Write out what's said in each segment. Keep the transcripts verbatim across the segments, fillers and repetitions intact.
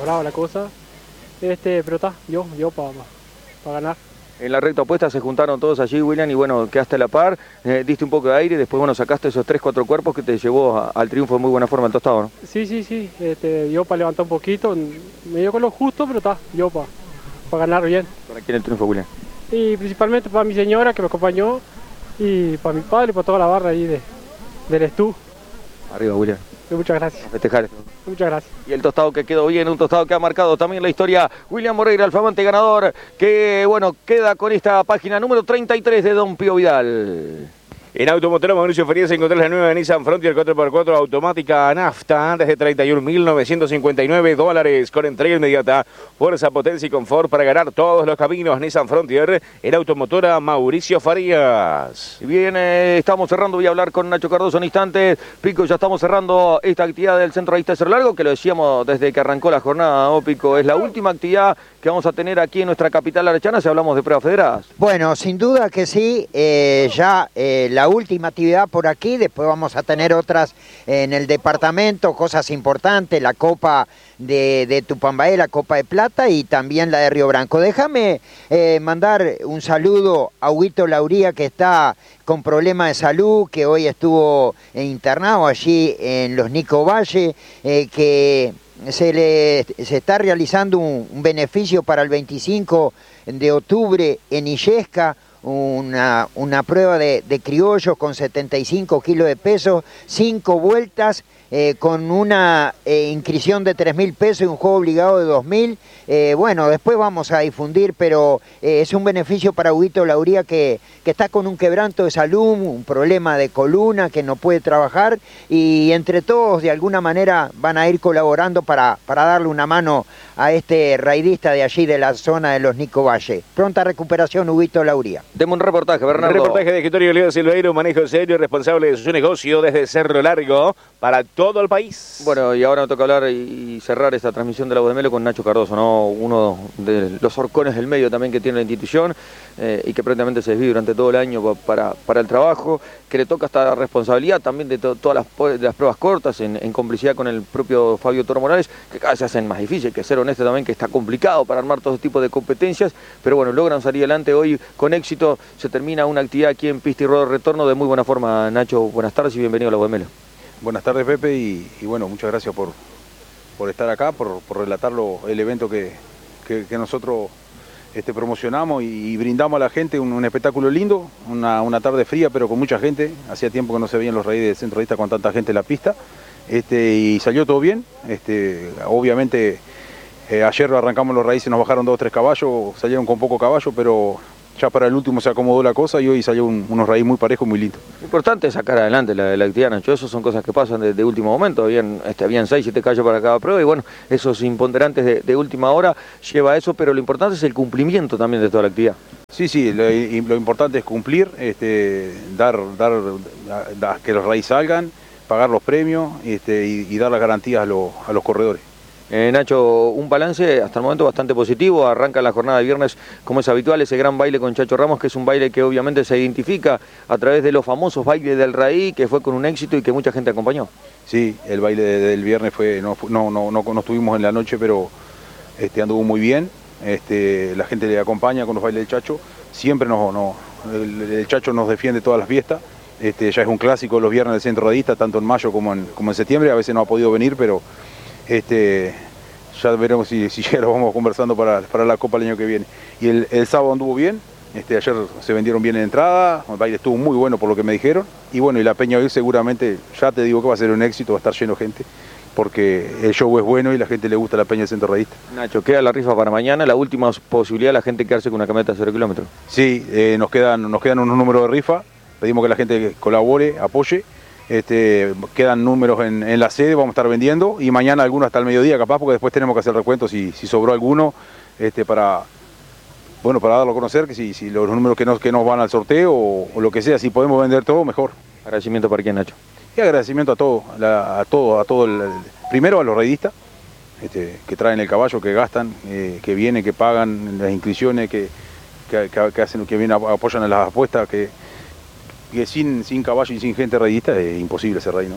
brava la cosa. Este, pero está, yo, yo para pa, pa ganar. En la recta opuesta se juntaron todos allí, William, y bueno, quedaste a la par, eh, diste un poco de aire, después bueno, sacaste esos tres, cuatro cuerpos que te llevó a, al triunfo de muy buena forma el Tostado, ¿no? Sí, sí, sí, este, yo para levantar un poquito, me dio con lo justo, pero está, yo para pa ganar bien. ¿Para quién el triunfo, William? Y principalmente para mi señora que me acompañó, y para mi padre y para toda la barra ahí de, del Estú. Arriba, William. Muchas gracias. A festejar. Muchas gracias. Y el Tostado que quedó bien, un Tostado que ha marcado también la historia. William Moreira, el flamante ganador, que bueno, queda con esta página número treinta y tres de Don Pío Vidal. En Automotora Mauricio Farías encontrás la nueva Nissan Frontier cuatro por cuatro automática nafta desde treinta y un mil novecientos cincuenta y nueve dólares con entrega inmediata. Fuerza, potencia y confort para ganar todos los caminos. Nissan Frontier en Automotora Mauricio Farías. Y bien, eh, estamos cerrando, voy a hablar con Nacho Cardoso en instantes. Pico, ya estamos cerrando esta actividad del Centro Rayista Cerro Largo, que lo decíamos desde que arrancó la jornada, ¿no, Pico? Es la última actividad que vamos a tener aquí en nuestra capital arechana si hablamos de pruebas federadas. Bueno, sin duda que sí, eh, ya eh, la última actividad por aquí, después vamos a tener otras en el departamento, cosas importantes, la Copa de, de Tupambaé, la Copa de Plata y también la de Río Branco. Déjame eh, mandar un saludo a Huito Lauría, que está con problemas de salud, que hoy estuvo internado allí en los Nico Valle, eh, que se le se está realizando un, un beneficio para el veinticinco de octubre en Illesca, una, una prueba de, de criollos con setenta y cinco kilos de peso, cinco vueltas, eh, con una eh, inscripción de tres mil pesos y un juego obligado de dos mil. Eh, bueno, después vamos a difundir, pero eh, es un beneficio para Huguito Lauría que, que está con un quebranto de salud, un problema de columna, que no puede trabajar, y entre todos de alguna manera van a ir colaborando para, para darle una mano a este raidista de allí de la zona de los Nico Valle. Pronta recuperación, Huguito Lauría. Demos un reportaje, Bernardo. Un reportaje de escritorio Leo Silveiro, manejo serio y responsable de su negocio desde Cerro Largo para todo el país. Bueno, y ahora me toca hablar y cerrar esta transmisión de la Voz de Melo con Nacho Cardoso, ¿no? Uno de los horcones del medio también que tiene la institución, eh, y que prácticamente se desvive durante todo el año para, para el trabajo, que le toca esta responsabilidad también de to todas las, de las pruebas cortas, en, en complicidad con el propio Fabio Toro Morales, que cada vez se hacen más difícil, que ser honesto también, que está complicado para armar todo tipo de competencias, pero bueno, logran salir adelante hoy con éxito. Se termina una actividad aquí en Pista y Ruedo Retorno de muy buena forma. Nacho, buenas tardes y bienvenido a la Voz de Melo. Buenas tardes, Pepe, y, y bueno, muchas gracias por, por estar acá, por, por relatar lo, el evento que, que, que nosotros este, promocionamos y, y brindamos a la gente un, un espectáculo lindo, una, una tarde fría pero con mucha gente. Hacía tiempo que no se veían los raíces del Centro Rayista con tanta gente en la pista, este, y salió todo bien. Este, obviamente eh, ayer arrancamos los raíces, nos bajaron dos o tres caballos, salieron con poco caballo, pero ya para el último se acomodó la cosa y hoy salió un, unos raíces muy parejos, muy lindos. Importante sacar adelante la, la actividad, Nacho. Eso son cosas que pasan de, de último momento. Habían, este, habían seis, siete caballos para cada prueba y bueno, esos imponderantes de, de última hora lleva a eso, pero lo importante es el cumplimiento también de toda la actividad. Sí, sí, lo, lo importante es cumplir, este, dar, dar, dar, que los raíces salgan, pagar los premios, este, y, y dar las garantías a, lo, a los corredores. Eh, Nacho, un balance hasta el momento bastante positivo. Arranca la jornada de viernes, como es habitual, ese gran baile con Chacho Ramos, que es un baile que obviamente se identifica a través de los famosos bailes del Raí, que fue con un éxito y que mucha gente acompañó. Sí, el baile del viernes fue, no, no, no, no, no estuvimos en la noche, pero este, anduvo muy bien. Este, la gente le acompaña con los bailes del Chacho. Siempre nos, no, el, el Chacho nos defiende todas las fiestas. Este, ya es un clásico los viernes del Centro Radista, tanto en mayo como en, como en septiembre. A veces no ha podido venir, pero este, ya veremos si, si ya lo vamos conversando para, para la Copa el año que viene. Y el, el sábado anduvo bien, este, ayer se vendieron bien en entrada, el baile estuvo muy bueno por lo que me dijeron. Y bueno, y la Peña hoy seguramente, ya te digo que va a ser un éxito, va a estar lleno de gente, porque el show es bueno y la gente le gusta la Peña del Centro Radista. Nacho, queda la rifa para mañana, la última posibilidad de la gente quedarse con una camioneta de cero kilómetros. Sí, eh, nos, quedan, nos quedan unos números de rifa, pedimos que la gente colabore, apoye. Este, quedan números en, en la sede, vamos a estar vendiendo y mañana algunos hasta el mediodía capaz, porque después tenemos que hacer recuentos si, si sobró alguno, este, para, bueno, para darlo a conocer, que si, si los números que nos, que nos van al sorteo o, o lo que sea, si podemos vender todo, mejor. Agradecimiento para quién, Nacho. Y agradecimiento a todo, a, a todo, a todo el, el, primero a los raidistas, este, que traen el caballo, que gastan, eh, que vienen, que pagan las inscripciones, que, que, que, que hacen, que vienen, apoyan a las apuestas, que que sin, sin caballo y sin gente raidista es imposible ser rey, ¿no?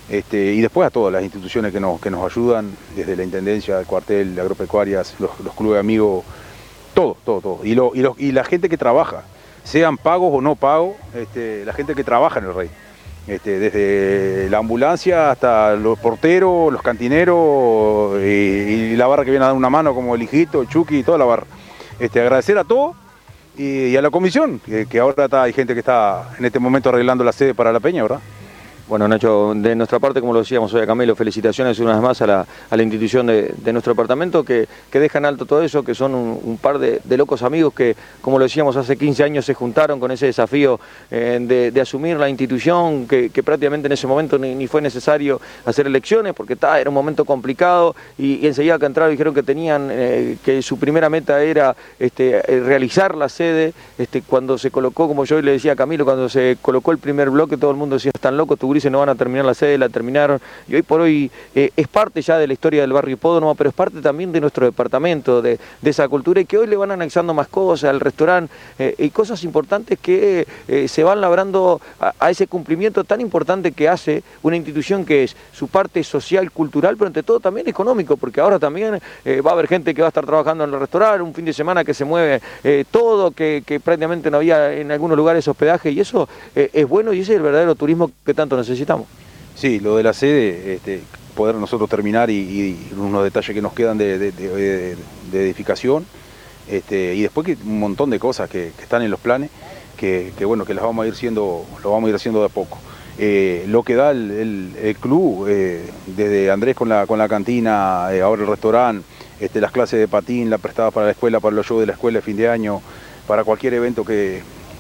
Este, y después a todas las instituciones que nos, que nos ayudan, desde la Intendencia, el cuartel, agropecuarias, los, los clubes amigos, todo, todo, todo. Y, lo, y, lo, y la gente que trabaja, sean pagos o no pagos, este, la gente que trabaja en el Rey. Este, desde la ambulancia hasta los porteros, los cantineros y, y la barra que viene a dar una mano, como el hijito, el Chucky y toda la barra. Este, agradecer a todos y, y a la comisión, que, que ahora está, hay gente que está en este momento arreglando la sede para la Peña, ¿verdad? Bueno, Nacho, de nuestra parte, como lo decíamos hoy a Camilo, felicitaciones una vez más a la, a la institución de, de nuestro departamento que, que dejan alto todo eso, que son un, un par de, de locos amigos que, como lo decíamos, hace quince años se juntaron con ese desafío eh, de, de asumir la institución, que, que prácticamente en ese momento ni, ni fue necesario hacer elecciones, porque ta, era un momento complicado y, y enseguida que entraron dijeron que tenían, eh, que su primera meta era este, realizar la sede. Este, cuando se colocó, como yo le decía a Camilo, cuando se colocó el primer bloque, todo el mundo decía, están locos, tu no van a terminar la sede, la terminaron, y hoy por hoy eh, es parte ya de la historia del barrio Hipódromo, pero es parte también de nuestro departamento, de, de esa cultura, y que hoy le van anexando más cosas al restaurante, eh, y cosas importantes que eh, se van labrando a, a ese cumplimiento tan importante que hace una institución que es su parte social, cultural, pero ante todo también económico, porque ahora también eh, va a haber gente que va a estar trabajando en el restaurante, un fin de semana que se mueve eh, todo, que, que prácticamente no había en algunos lugares hospedaje, y eso eh, es bueno, y ese es el verdadero turismo que tanto necesitamos. Sí, lo de la sede, este, poder nosotros terminar y, y unos detalles que nos quedan de, de, de, de edificación, este, y después que un montón de cosas que, que están en los planes, que, que bueno, que las vamos a ir siendo, lo vamos a ir haciendo de a poco. Eh, lo que da el, el, el club, eh, desde Andrés con la, con la cantina, eh, ahora el restaurante, este, las clases de patín, la prestada para la escuela, para los shows de la escuela de fin de año, para cualquier evento que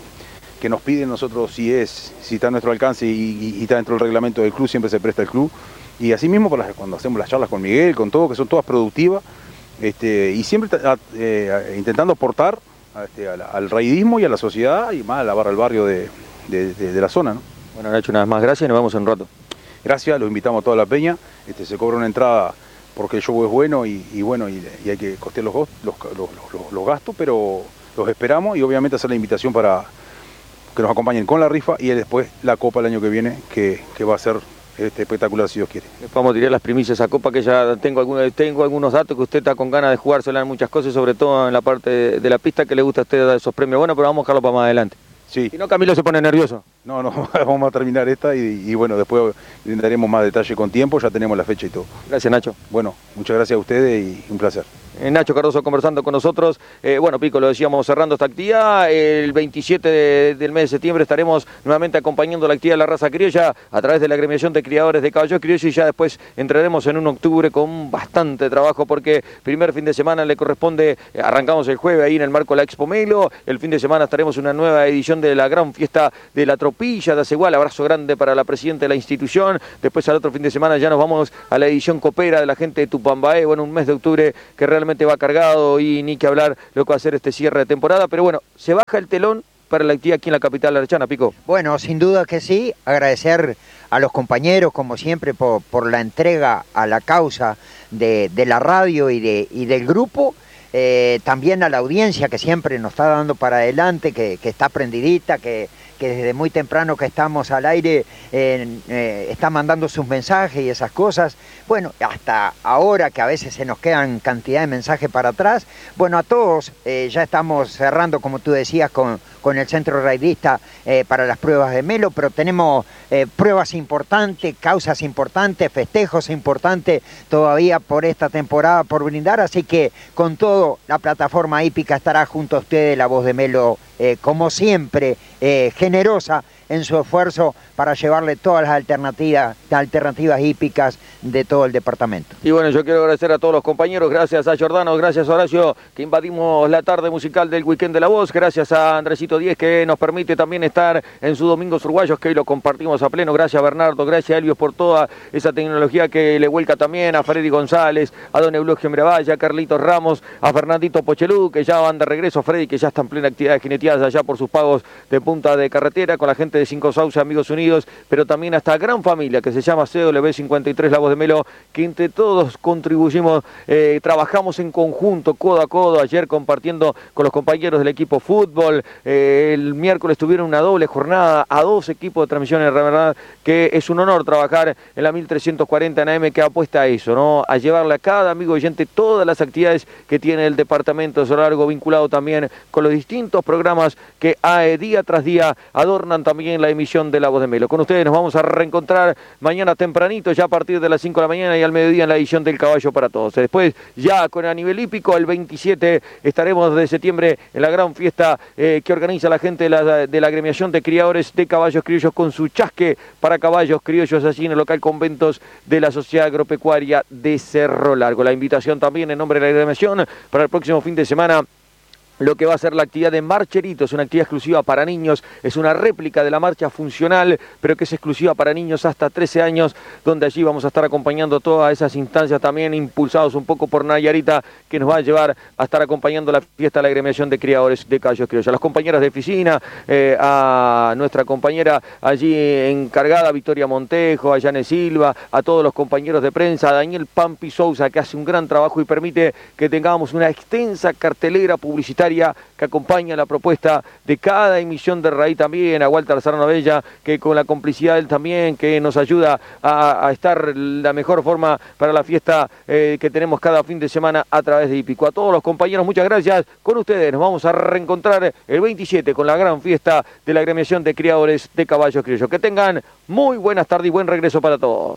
que nos piden nosotros, si es, si está a nuestro alcance y, y, y está dentro del reglamento del club, siempre se presta el club. Y así mismo para las, cuando hacemos las charlas con Miguel, con todo, que son todas productivas, este, y siempre eh, intentando aportar este, al, al raidismo y a la sociedad y más a la barra del barrio de, de, de, de la zona, ¿no? Bueno, Nacho, una vez más, gracias y nos vemos en un rato. Gracias, los invitamos a toda la peña, este, se cobra una entrada porque el show es bueno y, y bueno, y, y hay que costear los, los, los, los, los gastos, pero los esperamos y obviamente hacer la invitación para que nos acompañen con la rifa y después la copa el año que viene, que, que va a ser este, espectacular si Dios quiere. Les vamos a tirar las primicias a esa copa, que ya tengo, algunos, tengo algunos datos que usted está con ganas de jugársela en muchas cosas, sobre todo en la parte de, de la pista, que le gusta a usted dar esos premios. Bueno, pero vamos a dejarlo para más adelante. Sí. Si no, Camilo se pone nervioso. No, no, vamos a terminar esta y, y bueno, después daremos más detalle con tiempo, ya tenemos la fecha y todo. Gracias, Nacho. Bueno, muchas gracias a ustedes y un placer. Nacho Cardoso conversando con nosotros. Eh, bueno, Pico, lo decíamos cerrando esta actividad. El veintisiete de, del mes de septiembre estaremos nuevamente acompañando la actividad de la raza criolla a través de la agremiación de criadores de caballos criollos, y ya después entraremos en un octubre con bastante trabajo, porque primer fin de semana le corresponde, arrancamos el jueves ahí en el marco de la Expo Melo. El fin de semana estaremos en una nueva edición de la gran fiesta de la tropilla de Acegual. Abrazo grande para la presidenta de la institución. Después al otro fin de semana ya nos vamos a la edición copera de la gente de Tupambaé. Bueno, un mes de octubre que realmente va cargado, y ni que hablar lo que va a ser este cierre de temporada, pero bueno, se baja el telón para la actividad aquí en la capital arechana, Pico. Bueno, sin duda que sí, agradecer a los compañeros, como siempre, por, por la entrega a la causa de, de la radio y, de, y del grupo, eh, también a la audiencia que siempre nos está dando para adelante, que, que está prendidita, que que desde muy temprano que estamos al aire eh, eh, está mandando sus mensajes y esas cosas. Bueno, hasta ahora que a veces se nos quedan cantidad de mensajes para atrás. Bueno, a todos eh, ya estamos cerrando, como tú decías, con, con el centro raidista eh, para las pruebas de Melo, pero tenemos eh, pruebas importantes, causas importantes, festejos importantes todavía por esta temporada por brindar, así que con todo la plataforma hípica estará junto a ustedes, la voz de Melo, eh, como siempre, eh, generosa en su esfuerzo para llevarle todas las alternativas, alternativas hípicas de todo el departamento. Y bueno, yo quiero agradecer a todos los compañeros, gracias a Giordano, gracias a Horacio, que invadimos la tarde musical del Weekend de la Voz, gracias a Andresito Díez, que nos permite también estar en su Domingos Uruguayos, que hoy lo compartimos a pleno, gracias a Bernardo, gracias a Elvios por toda esa tecnología que le vuelca también, a Freddy González, a don Eulogio Miraballa, a Carlitos Ramos, a Fernandito Pochelú, que ya van de regreso, Freddy, que ya está en plena actividad de jineteadas allá por sus pagos de punta de carretera, con la gente de Cinco Sauces, Amigos Unidos, pero también a esta gran familia que se llama C W cincuenta y tres La Voz de Melo, que entre todos contribuimos, eh, trabajamos en conjunto, codo a codo, ayer compartiendo con los compañeros del equipo fútbol, eh, el miércoles tuvieron una doble jornada a dos equipos de transmisiones, la verdad que es un honor trabajar en la mil trescientos cuarenta en A M, que apuesta a eso, ¿no? A llevarle a cada amigo oyente todas las actividades que tiene el departamento de Cerro Largo, vinculado también con los distintos programas que eh, día tras día adornan también la emisión de La Voz de Melo. Con ustedes nos vamos a reencontrar mañana tempranito, ya a partir de las cinco de la mañana y al mediodía en la edición del Caballo para Todos. Después, ya con a nivel hípico, el veintisiete estaremos de septiembre en la gran fiesta eh, que organiza la gente de la, de la agremiación de criadores de caballos criollos, con su chasque para caballos criollos allí en el local Conventos de la Sociedad Agropecuaria de Cerro Largo. La invitación también en nombre de la agremiación para el próximo fin de semana, lo que va a ser la actividad de Marcheritos, una actividad exclusiva para niños, es una réplica de la marcha funcional, pero que es exclusiva para niños hasta trece años, donde allí vamos a estar acompañando todas esas instancias, también impulsados un poco por Nayarita, que nos va a llevar a estar acompañando la fiesta de la agremiación de criadores de caballos criollos. A las compañeras de oficina, eh, a nuestra compañera allí encargada, Victoria Montejo, a Yane Silva, a todos los compañeros de prensa, a Daniel Pampi Sousa, que hace un gran trabajo y permite que tengamos una extensa cartelera publicitaria que acompaña la propuesta de cada emisión de Raíz, también a Walter Serrano Bella, que con la complicidad de él también, que nos ayuda a, a estar la mejor forma para la fiesta eh, que tenemos cada fin de semana a través de Hípico. A todos los compañeros, muchas gracias. Con ustedes nos vamos a reencontrar el veintisiete con la gran fiesta de la agremiación de criadores de caballos criollos. Que tengan muy buenas tardes y buen regreso para todos.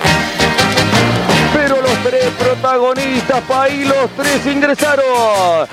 Pero los tres protagonistas, pa' ahí los tres ingresaron.